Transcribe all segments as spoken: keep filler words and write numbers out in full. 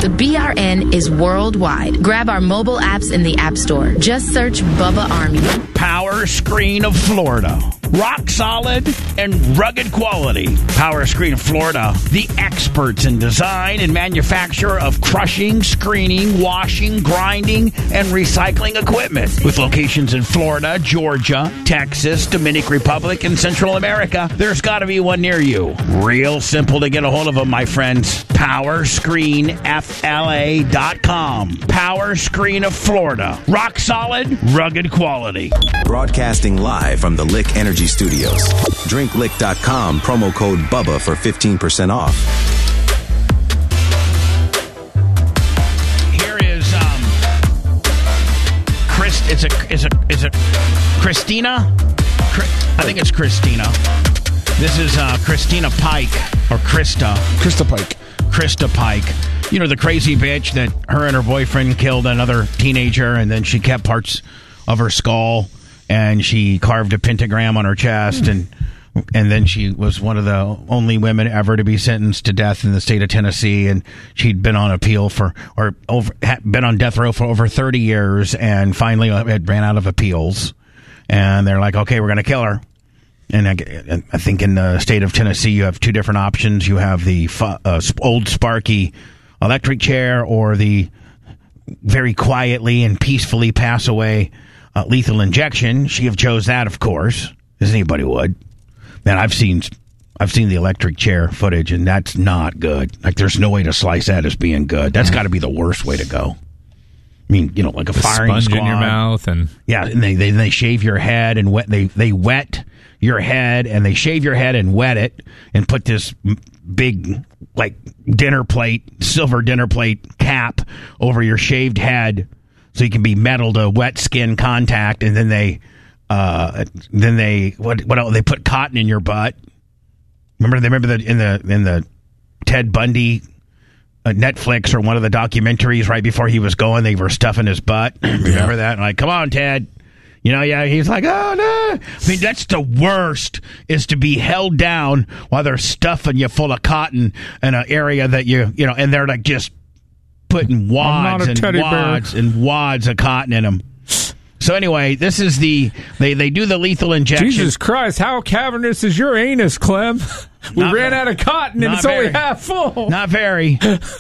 B R N is worldwide. Grab our mobile apps in the App Store. Just search Bubba Army. Power Screen of Florida. Rock solid and rugged quality. Power Screen of Florida, the experts in design and manufacture of crushing, screening, washing, grinding, and recycling equipment. With locations in Florida, Georgia, Texas, Dominican Republic, and Central America, there's got to be one near you. Real simple to get a hold of them, my friends. Power Screen F L A dot com. Power Screen of Florida. Rock solid, rugged quality. Broadcasting live from the Lick Energy Studios. drink lick dot com, promo code BUBBA for fifteen percent off. Here is um Chris it's a it's a it's a Christina? I think it's Christina. This is uh, Christina Pike or Krista. Krista Pike. Krista Pike. You know, the crazy bitch that her and her boyfriend killed another teenager, and then she kept parts of her skull, and she carved a pentagram on her chest, and and then she was one of the only women ever to be sentenced to death in the state of Tennessee, and she'd been on appeal for, or over, had been on death row for over thirty years, and finally it ran out of appeals, and they're like, okay, we're going to kill her. And I, I think in the state of Tennessee, you have two different options. You have the uh, old Sparky electric chair, or the very quietly and peacefully pass away uh, lethal injection. She have chose that, of course, as anybody would. Man, I've seen I've seen the electric chair footage, and that's not good. Like, there's no way to slice that as being good. That's got to be the worst way to go. I mean, you know, like a the firing sponge squad. in your mouth, and yeah, and they they, they shave your head and wet. They they wet your head, and they shave your head and wet it, and put this big, like, dinner plate, silver dinner plate cap over your shaved head, so you can be metal to wet skin contact. And then they, uh, then they what what else? They put cotton in your butt. Remember, they remember that in the in the Ted Bundy uh, Netflix or one of the documentaries right before he was going, they were stuffing his butt. Remember yeah. that? And like, come on, Ted. You know, yeah, he's like, oh, no. I mean, that's the worst, is to be held down while they're stuffing you full of cotton in an area that you, you know, and they're like just putting wads and wads bear. and wads of cotton in them. So anyway, this is the, they, they do the lethal injection. Jesus Christ, how cavernous is your anus, Clem? We not ran very, out of cotton and it's very, only half full. Not very.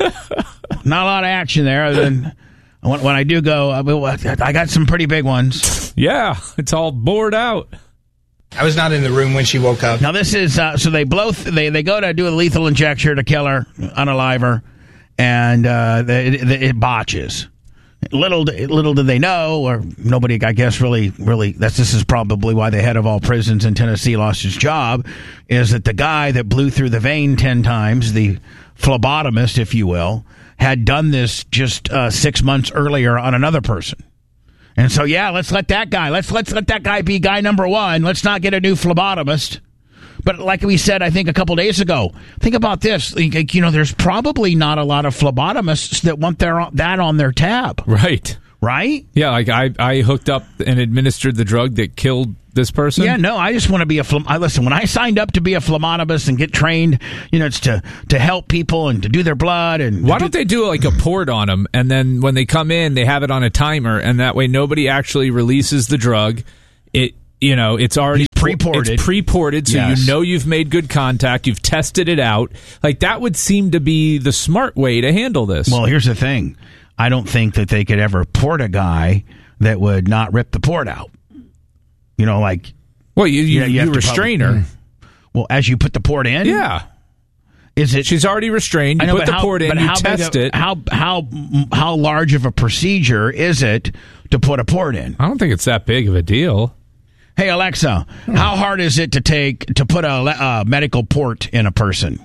Not a lot of action there, other than when, when I do go, I got some pretty big ones. Yeah, it's all bored out. I was not in the room when she woke up. Now this is, uh, so they blow, th- they, they go to do a lethal injection to kill her, unalive her, and uh, it, it, it botches. Little little did they know, or nobody, I guess, really, really, that's, this is probably why the head of all prisons in Tennessee lost his job, is that the guy that blew through the vein ten times, the phlebotomist, if you will, had done this just uh, six months earlier on another person. And so, yeah, let's let that guy, let's let's let that guy be guy number one. Let's not get a new phlebotomist. But like we said, I think a couple days ago, think about this. Like, you know, there's probably not a lot of phlebotomists that want their that on their tab. Right. Right? Yeah, like I, I hooked up and administered the drug that killed this person. Yeah, no, I just want to be a phleb- I listen, when I signed up to be a phlebotomist and get trained, you know, it's to, to help people and to do their blood. And why do- don't they do like a port on them, and then when they come in, they have it on a timer, and that way nobody actually releases the drug. It You know, it's already It's pre-ported. It's pre-ported, so yes. you know you've made good contact. You've tested it out. Like, that would seem to be the smart way to handle this. Well, here's the thing. I don't think that they could ever port a guy that would not rip the port out. You know, like... Well, you, you, you, you, you restrain probably, her. Well, as you put the port in? Yeah. Is it? She's already restrained. You know, put the how, port in, you how test a, it. How, how, how large of a procedure is it to put a port in? I don't think it's that big of a deal. Hey, Alexa, hmm. how hard is it to take to put a uh, medical port in a person?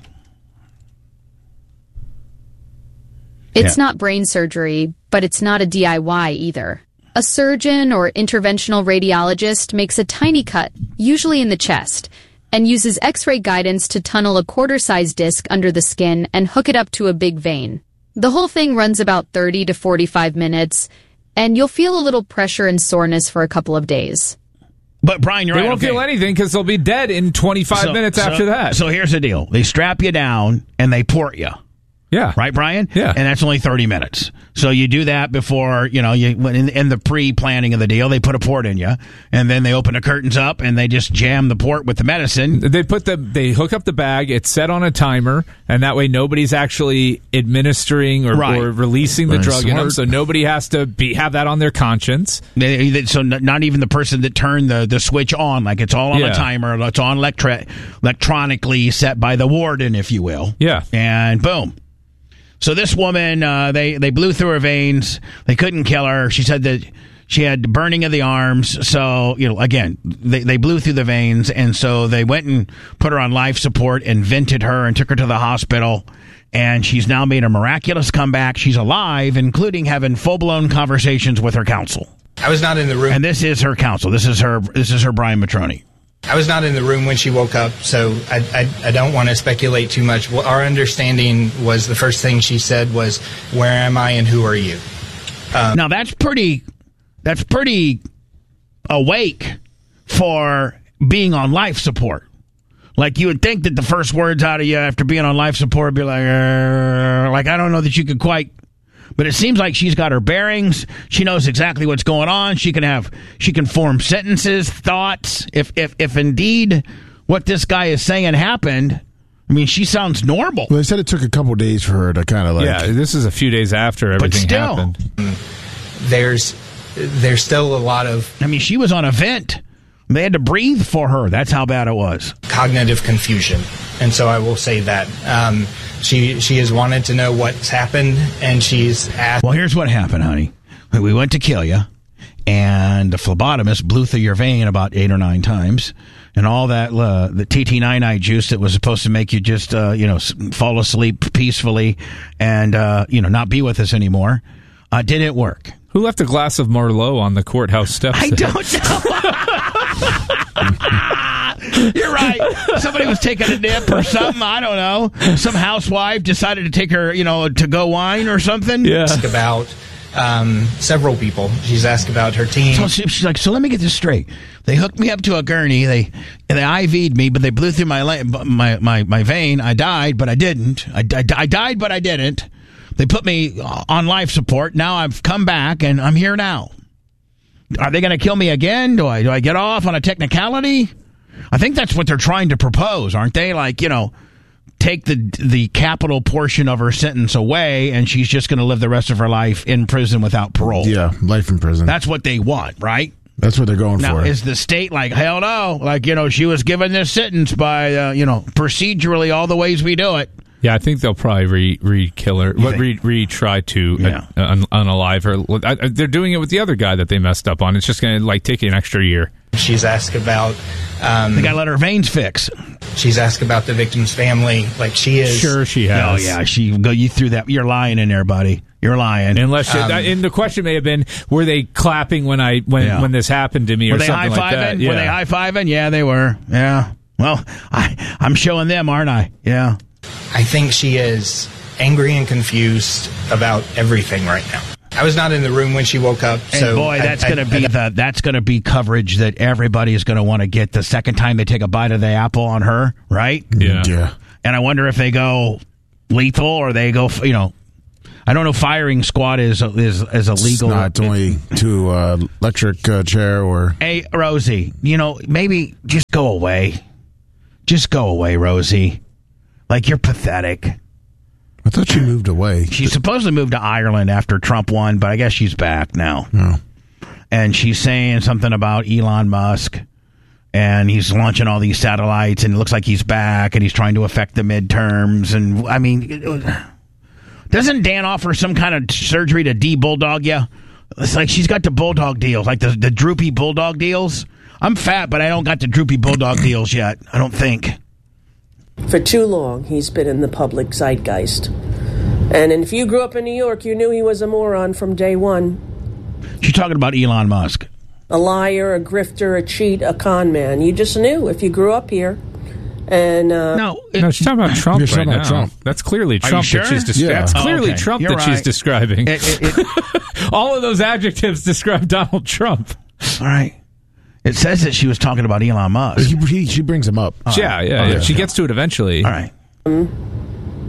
It's yeah. not brain surgery, but it's not a D I Y either. A surgeon or interventional radiologist makes a tiny cut, usually in the chest, and uses X-ray guidance to tunnel a quarter-sized disc under the skin and hook it up to a big vein. The whole thing runs about thirty to forty-five minutes, and you'll feel a little pressure and soreness for a couple of days. But, Brian, you're they right. They won't okay. feel anything because they'll be dead in twenty-five so, minutes so, after that. So here's the deal. They strap you down, and they port you. Yeah. Right, Brian? Yeah. And that's only thirty minutes. So you do that before, you know, you when in, in the pre-planning of the deal, they put a port in you, and then they open the curtains up, and they just jam the port with the medicine. They put the they hook up the bag. It's set on a timer, and that way nobody's actually administering or, Right. or releasing the Very drug in them, smart. so nobody has to be have that on their conscience. They, they, so n- not even the person that turned the, the switch on. Like, it's all on Yeah. a timer. It's on electri- electronically set by the warden, if you will. Yeah. And boom. So this woman, uh, they, they blew through her veins. They couldn't kill her. She said that she had burning of the arms. So, you know, again, they, they blew through the veins. And so they went and put her on life support and vented her and took her to the hospital. And she's now made a miraculous comeback. She's alive, including having full-blown conversations with her counsel. I was not in the room. And this is her counsel. This is her. This is her Brian Matroni. I was not in the room when she woke up, so I, I, I don't want to speculate too much. Well, our understanding was the first thing she said was, "Where am I and who are you?" Um, now that's pretty. That's pretty awake for being on life support. Like, you would think that the first words out of you after being on life support would be like, uh, like I don't know that you could quite. But it seems like she's got her bearings. She knows exactly what's going on. She can have, she can form sentences, thoughts. If if if indeed what this guy is saying happened, I mean, she sounds normal. Well, they said it took a couple days for her to kind of like. Yeah, this is a few days after everything still. happened. there's there's still a lot of I mean, she was on a vent. They had to breathe for her. That's how bad it was. cognitive confusion, and so I will say that um, she she has wanted to know what's happened, and she's asked. Well, here's what happened, honey. We went to kill you, and the phlebotomist blew through your vein about eight or nine times, and all that uh, the T T nine juice that was supposed to make you just uh, you know s- fall asleep peacefully and uh, you know not be with us anymore uh, didn't work. Who left a glass of Merlot on the courthouse steps? I don't know. You're right. Somebody was taking a nip or something. I don't know. Some housewife decided to take her, you know, to go wine or something. Yeah. Ask about um, several people. She's asked about her team. So she- she's like, so let me get this straight. They hooked me up to a gurney. They they I V'd me, but they blew through my la- my my, my vein. I died, but I didn't. I, I, I died, but I didn't. They put me on life support. Now I've come back, and I'm here now. Are they going to kill me again? Do I do I get off on a technicality? I think that's what they're trying to propose, aren't they? Like, you know, take the the capital portion of her sentence away, and she's just going to live the rest of her life in prison without parole. Yeah, life in prison. That's what they want, right? That's what they're going Now, for. is the state like, hell no? Like, you know, she was given this sentence by, uh, you know, procedurally all the ways we do it. Yeah, I think they'll probably re, re kill her, You re, re try to Yeah. uh, un, unalive her. I, I, they're doing it with the other guy that they messed up on. It's just going to like take an extra year. She's asked about. Um, They got to let her veins fix. she's asked about the victim's family. Like she is. Sure, she Oh, has. yeah. She go. You threw that. You're lying in there, buddy. You're lying. Unless, she, Um, that, and the question may have been, were they clapping when I when Yeah. when this happened to me, were or they high something like that? fiving? Were they high fiving? Yeah, they were. Yeah. Well, I I'm showing them, aren't I? Yeah. I think she is angry and confused about everything right now. I was not in the room when she woke up. And so boy, that's I- I- going to be I- the that's going to be coverage that everybody is going to want to get the second time they take a bite of the apple on her, right? Yeah. yeah. And I wonder if they go lethal or they go, you know, I don't know. Firing squad is is is It's illegal. not it's only to uh, electric uh, chair or. Hey, Rosie, you know, maybe just go away. Just go away, Rosie. Like, you're pathetic. I thought she moved away. She's supposed to move to Ireland after Trump won, but I guess she's back now. No. And she's saying something about Elon Musk, and he's launching all these satellites, and it looks like he's back, and he's trying to affect the midterms. And, I mean, it, doesn't Dan offer some kind of surgery to de-bulldog you? It's like she's got the bulldog deals, like the, the droopy bulldog deals. I'm fat, but I don't got the droopy bulldog deals yet, I don't think. For too long, he's been in the public zeitgeist. And if you grew up in New York, you knew he was a moron from day one. She's talking about Elon Musk. A liar, a grifter, a cheat, a con man. You just knew if you grew up here. And uh, No, it, No, she's talking about Trump You're right talking now. about Trump. That's clearly you Trump sure? that she's describing. Yeah. That's Oh, clearly okay. Trump You're that she's right. describing. it, it, it, All of those adjectives describe Donald Trump. all right. It says that she was talking about Elon Musk. He, he, she brings him up. yeah, yeah, yeah. okay. She gets to it eventually. All right.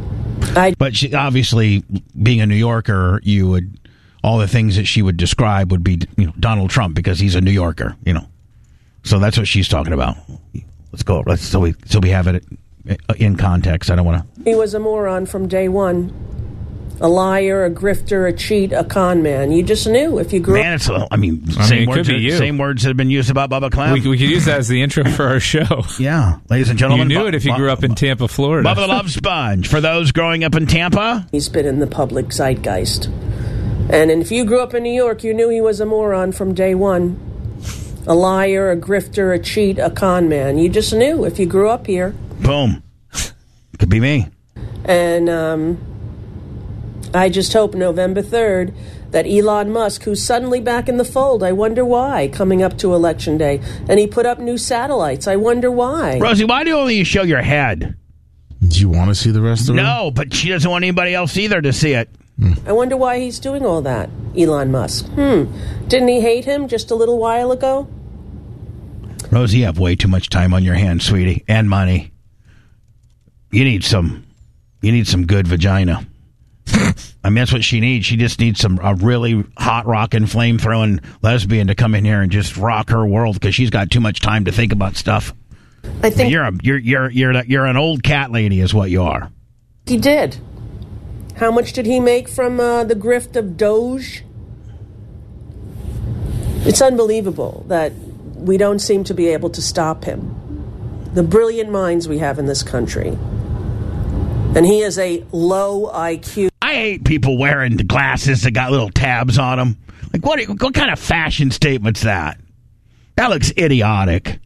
I, but she, obviously, being a New Yorker, you would all the things that she would describe would be, you know, Donald Trump because he's a New Yorker, you know. So that's what she's talking about. Let's go. Let's so we so we have it in context. I don't want to. He was a moron from day one. A liar, a grifter, a cheat, a con man. You just knew if you grew man, up. It's a, I mean, I same mean, it words. could be you. Same words that have been used about Bubba Clem. We, we could use that as the intro for our show. Yeah, ladies and gentlemen, You knew Bu- it if you Bu- grew up in Tampa, Florida. Bubba the Love Sponge. For those growing up in Tampa, He's been in the public zeitgeist. And if you grew up in New York, you knew he was a moron from day one. A liar, a grifter, a cheat, a con man. You just knew if you grew up here. boom, could be me. And um, I just hope November third that Elon Musk, who's suddenly back in the fold, I wonder why, coming up to Election Day, and he put up new satellites. I wonder why. Rosie, why do only you show your head? Do you want to see the rest of it? No, but she doesn't want anybody else either to see it. I wonder why he's doing all that, Elon Musk. Hmm. Didn't he hate him just a little while ago? Rosie, you have way too much time on your hands, sweetie, and money. You need some. You need some good vagina. I mean, that's what she needs. She just needs some a really hot rockin', flame throwing lesbian to come in here and just rock her world because she's got too much time to think about stuff. I think You're a you're you're you're you're an old cat lady, is what you are. he did. How much did he make from uh, the grift of Doge? It's unbelievable that we don't seem to be able to stop him. The brilliant minds we have in this country. And he is a low I Q. I hate people wearing the glasses that got little tabs on them. Like, what what kind of fashion statement's that? That looks idiotic.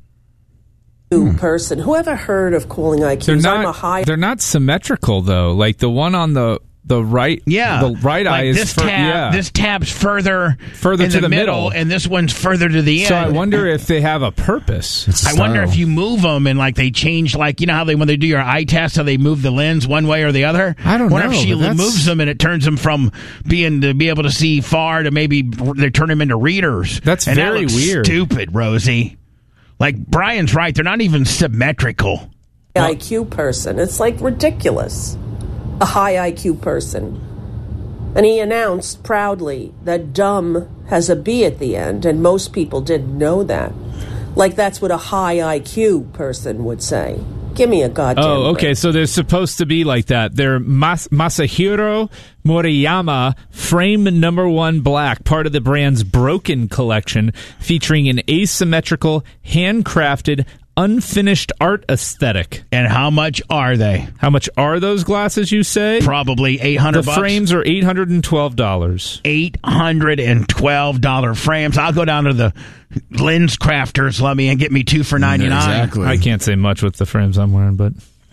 person. Whoever heard of calling I Qs? They're I'm a not. high. They're not symmetrical though. Like the one on the the right. Yeah, the right like eye is this fur- tab. yeah. This tab's further Further in to the, the middle, middle. and this one's further to the end. So I wonder if they have a purpose. It's a I wonder style. if you move them and like they change, like you know how they when they do your eye test, how they move the lens one way or the other. I don't wonder know, if she but that's- moves them and it turns them from being to be able to see far to maybe they turn them into readers. That's and very that looks weird. Stupid, Rosie. Like Brian's right; they're not even symmetrical. I Q person. It's like ridiculous. A high I Q person. And he announced proudly that dumb has a B at the end, and most people didn't know that. Like that's what a high I Q person would say. Give me a goddamn Oh, okay. break. So they're supposed to be like that. They're Mas- Masahiro Moriyama Frame Number One Black, part of the brand's Broken collection, featuring an asymmetrical, handcrafted, unfinished art aesthetic. And how much are they? How much are those glasses, you say? Probably eight hundred The bucks. frames are eight hundred twelve dollars. eight hundred twelve dollars frames. I'll go down to the lens crafters, let me, and get me two for ninety-nine. Exactly. I can't say much with the frames I'm wearing, but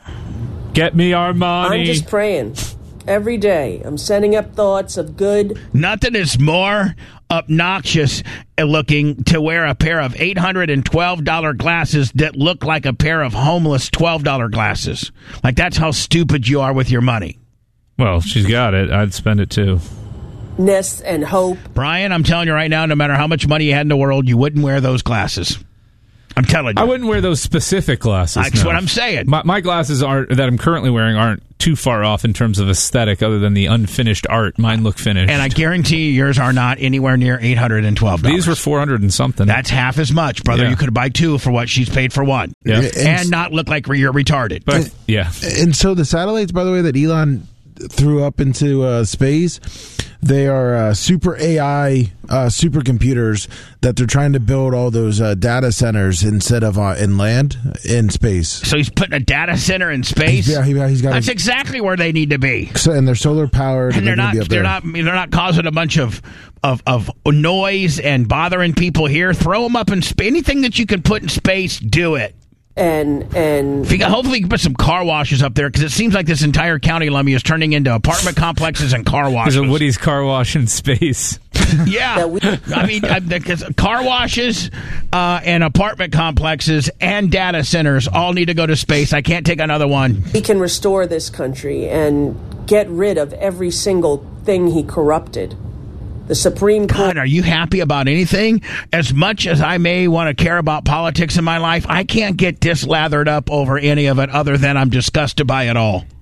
get me Armani. I'm just praying. Every day, I'm sending up thoughts of good. Nothing is more obnoxious looking to wear a pair of eight hundred twelve dollars glasses that look like a pair of homeless twelve dollars glasses. Like, that's how stupid you are with your money. Well, she's got it. I'd spend it too. Ness and hope. Brian, I'm telling you right now, no matter how much money you had in the world, you wouldn't wear those glasses. I'm telling you. I wouldn't wear those specific glasses. That's no. what I'm saying. My, my glasses aren't that I'm currently wearing aren't too far off in terms of aesthetic, other than the unfinished art. Mine look finished. And I guarantee you yours are not anywhere near eight hundred twelve dollars. These were four hundred and something. That's half as much, brother. Yeah. You could buy two for what she's paid for one. Yeah. And, And- not look like you're retarded. but yeah, And so the satellites, by the way, that Elon threw up into uh, space, they are uh, super A I uh, supercomputers that they're trying to build all those uh, data centers instead of uh, in land, in space. So he's putting a data center in space? Yeah, he, he's got. That's A, exactly where they need to be. so, and they're solar powered, And they're gonna not be up they're there. not they're not causing a bunch of, of, of noise and bothering people here. Throw them up in space. Anything that you can put in space, do it. And and If you, hopefully you can put some car washes up there, because it seems like this entire county, Lummy, is turning into apartment complexes and car washes. there's a Woody's car wash in space. Yeah, that we- I mean, I, because car washes uh, and apartment complexes and data centers all need to go to space. I can't take another one. he can restore this country and get rid of every single thing he corrupted. The Supreme Court. God, are you happy about anything? As much as I may want to care about politics in my life, I can't get this lathered up over any of it other than I'm disgusted by it all.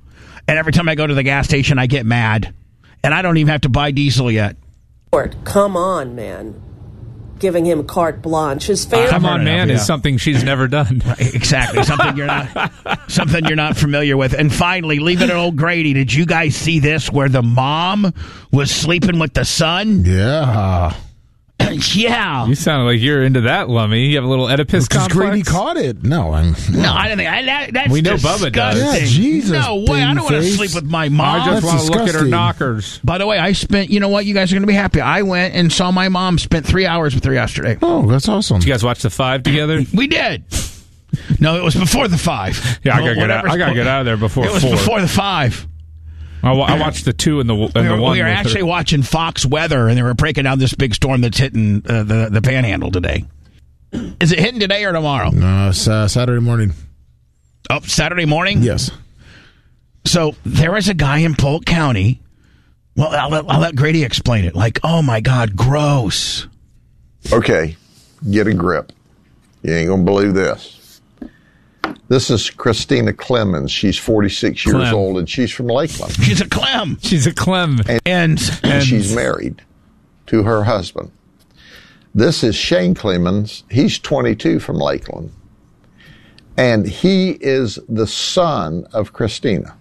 And every time I go to the gas station, I get mad. And I don't even have to buy diesel yet. Come on, man. Giving him carte blanche. His family. Come on, man, yeah. is something she's never done. Right, exactly. Something you're not something you're not familiar with. And finally, leave it at old Grady. Did you guys see this where the mom was sleeping with the son? Yeah. Yeah. You sound like you're into that, Lummy. You have a little Oedipus Because complex? Grady caught it. No, I'm. No, I don't think I, that, that's We know disgusting. Bubba does. Yeah, Jesus, No way. I don't want to babyface. sleep with my mom. I just That's want to look at her disgusting. knockers. By the way, I spent, you know what? You guys are going to be happy. I went and saw my mom, spent three hours with her yesterday. Oh, that's awesome. Did you guys watch the five together? We did. No, it was before the five. Yeah, I Well, gotta get out. whatever's I gotta get out of there before It was four. before the five. I, wa- I watched the two and the and We the were, one. we were with actually her. watching Fox Weather, and they were breaking down this big storm that's hitting uh, the, the Panhandle today. Is it hitting today or tomorrow? No, it's uh, Saturday morning. Oh, Saturday morning? Yes. So there was a guy in Polk County. Well, I'll let, I'll let Grady explain it. Like, oh, my God, gross. Okay, get a grip. You ain't going to believe this. This is Christina Clemens. She's forty-six years Clem. old, and she's from Lakeland. She's a Clem. She's a Clem. And, And, and and she's married to her husband. This is Shane Clemens. He's twenty-two from Lakeland. And he is the son of Christina.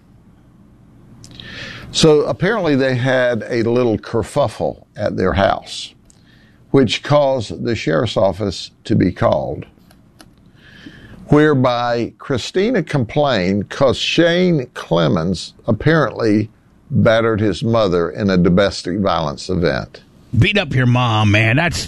So apparently they had a little kerfuffle at their house, which caused the sheriff's office to be called, whereby Christina complained because Shane Clemens apparently battered his mother in a domestic violence event. beat up your mom, man. That's...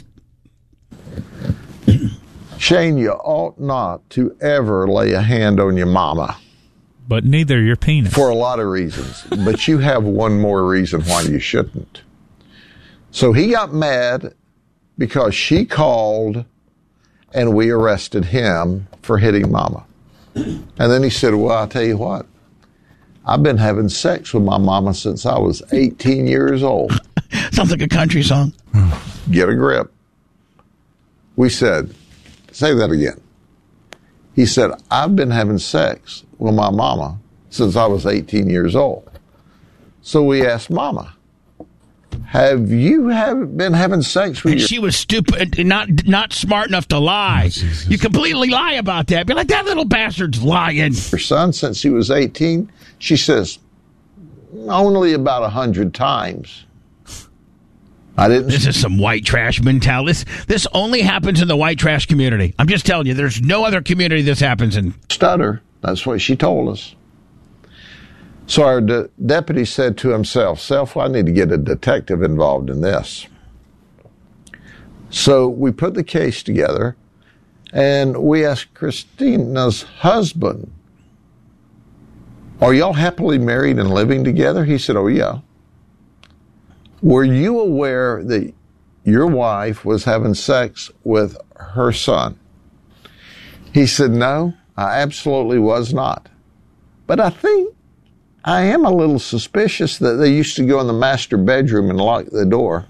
Shane, you ought not to ever lay a hand on your mama. But neither your penis. For a lot of reasons. But you have one more reason why you shouldn't. So he got mad because she called and we arrested him for hitting mama. And then he said, well, I'll tell you what. I've been having sex with my mama since I was eighteen years old. Sounds like a country song. Get a grip. We said, say that again. He said, I've been having sex with my mama since I was eighteen years old. So we asked mama, have you have been having sex with And your... she was stupid, not not smart enough to lie. You completely lie about that. Be like, that little bastard's lying. your son since he was eighteen? She says, only about a hundred times. I didn't... This is some white trash mentality. This, this only happens in the white trash community. I'm just telling you, there's no other community this happens in. stutter. That's what she told us. So our de- deputy said to himself, Self, I need to get a detective involved in this. So we put the case together and we asked Christina's husband, are y'all happily married and living together? He said, oh, yeah. Were you aware that your wife was having sex with her son? He said, no, I absolutely was not. But I think I am a little suspicious that they used to go in the master bedroom and lock the door.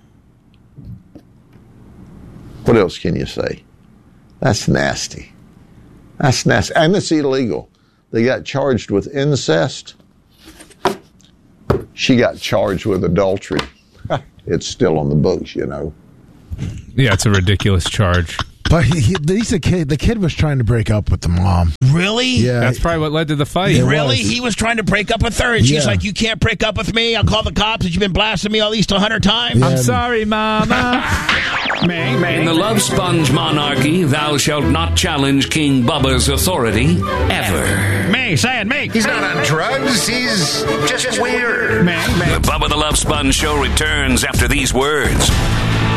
What else can you say? That's nasty. That's nasty. And it's illegal. They got charged with incest. She got charged with adultery. It's still on the books, you know. Yeah, it's a ridiculous charge. But he, he, he's a kid. The kid was trying to break up with the mom. Really? Yeah. That's probably what led to the fight. It Really? was. He was trying to break up with her, and she's Yeah. like, you can't break up with me. I'll call the cops, and you've been blasting me at least a hundred times. Yeah. I'm sorry, Mama. In the Love Sponge monarchy, thou shalt not challenge King Bubba's authority ever. Me, say it, me. He's not on drugs. He's just weird. Man, man. The Bubba the Love Sponge show returns after these words.